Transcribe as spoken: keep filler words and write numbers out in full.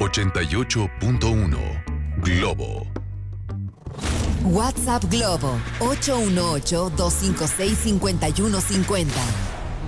ochenta y ocho punto uno. Globo. WhatsApp Globo ocho uno ocho, dos cinco seis, cinco uno cinco cero.